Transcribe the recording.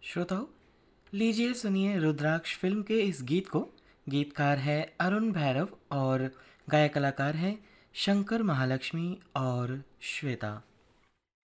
श्रोताओं, लीजिए सुनिए रुद्राक्ष फिल्म के इस गीत को। गीतकार है अरुण भैरव और गायक कलाकार हैं शंकर महालक्ष्मी और श्वेता।